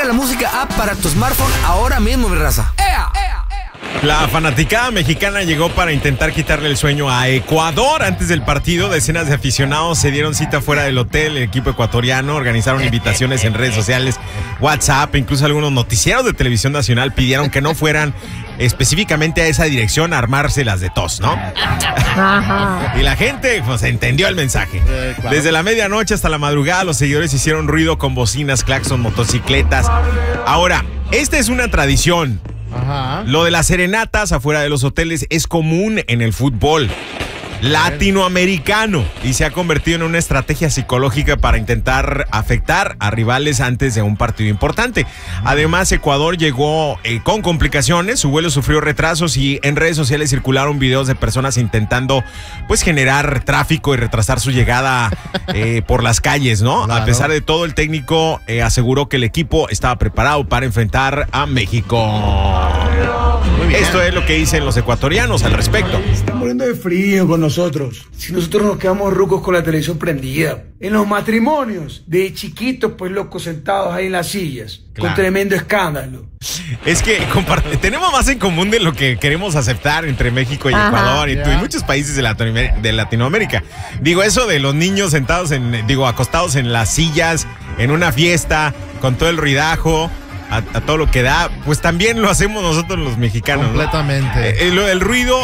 la música app para tu smartphone ahora mismo, mi raza. ¡Ea! La fanaticada mexicana llegó para intentar quitarle el sueño a Ecuador. Antes del partido, decenas de aficionados se dieron cita fuera del hotel. El equipo ecuatoriano organizaron invitaciones en redes sociales, WhatsApp, incluso algunos noticieros de televisión nacional pidieron que no fueran específicamente a esa dirección a armárselas de tos, ¿no? Ajá. Y la gente, pues, entendió el mensaje. Claro. Desde la medianoche hasta la madrugada, los seguidores hicieron ruido con bocinas, claxon, motocicletas. Ahora, esta es una tradición. Ajá. Lo de las serenatas afuera de los hoteles es común en el fútbol latinoamericano y se ha convertido en una estrategia psicológica para intentar afectar a rivales antes de un partido importante. Además, Ecuador llegó con complicaciones, su vuelo sufrió retrasos y en redes sociales circularon videos de personas intentando pues generar tráfico y retrasar su llegada por las calles, ¿no? Claro. A pesar de todo, el técnico aseguró que el equipo estaba preparado para enfrentar a México. Muy bien. Esto es lo que dicen los ecuatorianos al respecto. Están muriendo de frío con nosotros. Si nosotros nos quedamos rucos con la televisión prendida. En los matrimonios, de chiquitos, pues locos sentados ahí en las sillas. Claro. Con tremendo escándalo. Es que tenemos más en común de lo que queremos aceptar entre México y Ecuador y muchos países de Latinoamérica. Digo, eso de los niños sentados acostados en las sillas, en una fiesta, con todo el ruidajo. A todo lo que da, pues también lo hacemos nosotros los mexicanos. Completamente. ¿No? El ruido,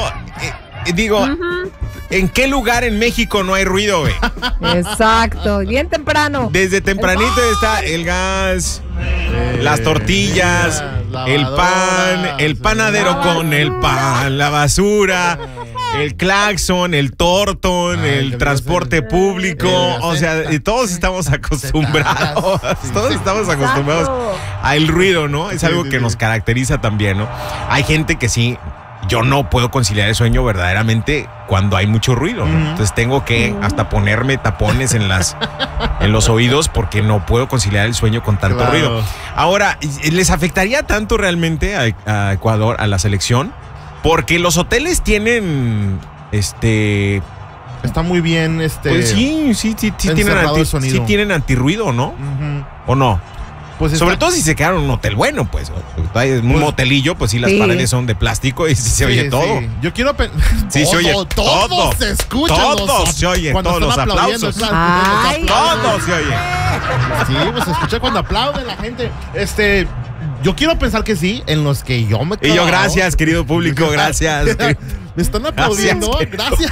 ¿en qué lugar en México no hay ruido, güey? Exacto, bien temprano. Desde tempranito está el gas, las tortillas, el pan, el panadero con el pan, la basura, el claxon, el tortón, el transporte público. O sea, todos estamos acostumbrados. Todos estamos acostumbrados al ruido, ¿no? Es algo que nos caracteriza también, ¿no? Hay gente que sí. Yo no puedo conciliar el sueño verdaderamente cuando hay mucho ruido, ¿no? Entonces tengo que hasta ponerme tapones en los oídos porque no puedo conciliar el sueño con tanto ruido. Ahora, ¿les afectaría tanto realmente a Ecuador, a la selección? Porque los hoteles tienen está muy bien pues sí tienen antirruido, ¿no? ¿O no? Pues sobre todo si se quedaron en un hotel bueno, pues. Un motelillo, pues sí, las paredes son de plástico y se oye todo. Sí. Yo quiero sí, se oye todo. Se escuchan. Todos se oyen, todos los aplausos. Todos se oyen. Sí, pues se escucha cuando aplaude la gente. Yo quiero pensar que sí, en los que yo me quedo. Y yo, gracias, querido público, gracias. Me están aplaudiendo, gracias.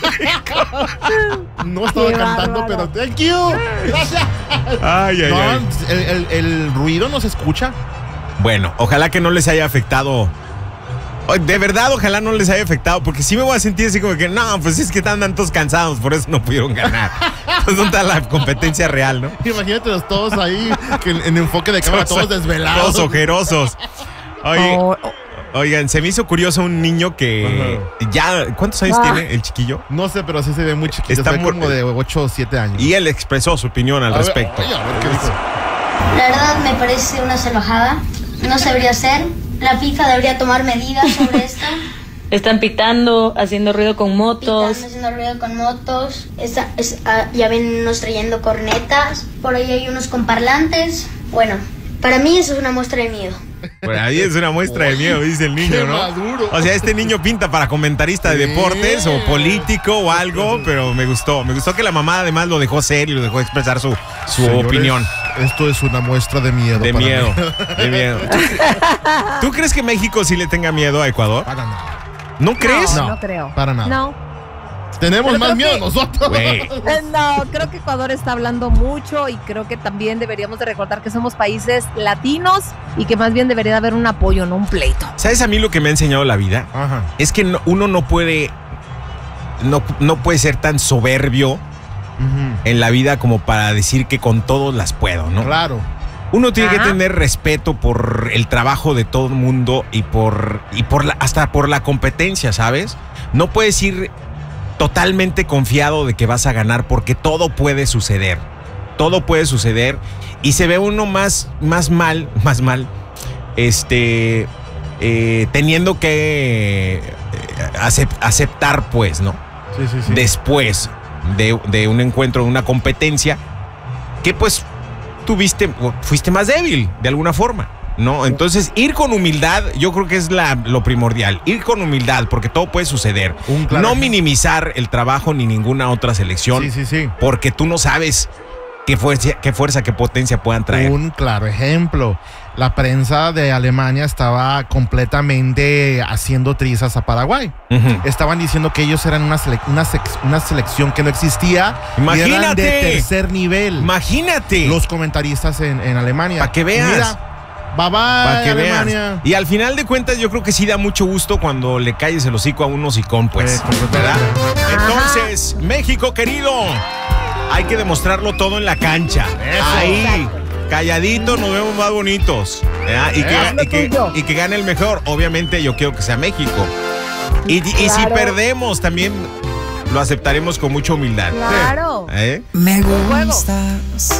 No estaba cantando, pero thank you. Gracias. El ruido no se escucha. Bueno, ojalá que no les haya afectado. De verdad, ojalá no les haya afectado, porque sí me voy a sentir así como que, no, pues es que andan todos cansados, por eso no pudieron ganar. Pues ¿dónde está la competencia real, no? Imagínate todos ahí, en enfoque de cámara, todos desvelados. Todos ojerosos. Oigan, se me hizo curioso un niño que ya... ¿Cuántos años tiene el chiquillo? No sé, pero sí se ve muy chiquito. Está como de 8 o 7 años. Y él expresó su opinión al respecto. A ver, ¿qué dice? La verdad me parece una salvajada. No se debería hacer. La FIFA debería tomar medidas sobre esto. Están pitando, haciendo ruido con motos. Ya ven unos trayendo cornetas. Por ahí hay unos con parlantes. Bueno, para mí eso es una muestra de miedo. Por ahí es una muestra de miedo, dice el niño, ¿no? Maduro. O sea, este niño pinta para comentarista de deportes o político o algo, pero me gustó. Me gustó que la mamá además lo dejó ser y lo dejó expresar su opinión. Esto es una muestra de miedo. De miedo. ¿Tú crees que México sí le tenga miedo a Ecuador? Para nada. ¿No crees? No creo. Para nada. No. Tenemos más miedo nosotros. No, creo que Ecuador está hablando mucho y creo que también deberíamos de recordar que somos países latinos y que más bien debería haber un apoyo, no un pleito. ¿Sabes a mí lo que me ha enseñado la vida? Es que uno no puede ser tan soberbio en la vida como para decir que con todos las puedo, ¿no? Claro. Uno tiene que tener respeto por el trabajo de todo el mundo y hasta por la competencia, ¿sabes? No puedes ir totalmente confiado de que vas a ganar porque todo puede suceder. Todo puede suceder y se ve uno más mal, teniendo que aceptar, pues, ¿no? Sí. Después de un encuentro, de una competencia, que pues fuiste más débil, de alguna forma, ¿no? Entonces, ir con humildad, yo creo que es lo primordial. Ir con humildad, porque todo puede suceder. No minimizar el trabajo ni ninguna otra selección. Sí. Porque tú no sabes qué fuerza, qué potencia puedan traer. Un claro ejemplo. La prensa de Alemania estaba completamente haciendo trizas a Paraguay. Estaban diciendo que ellos eran una selección que no existía. Imagínate. Y eran de tercer nivel. Imagínate. Los comentaristas en Alemania. Para que veas. Mira, bye bye, Para que Alemania. veas. Y al final de cuentas, yo creo que sí da mucho gusto cuando le calles el hocico a un hocicón, pues. ¿Verdad? Entonces, México querido, hay que demostrarlo todo en la cancha. Ahí. Calladito nos vemos más bonitos, ¿verdad? Y que gane el mejor. Obviamente yo quiero que sea México. Y si perdemos también lo aceptaremos con mucha humildad. Claro. ¿Eh? Me gusta.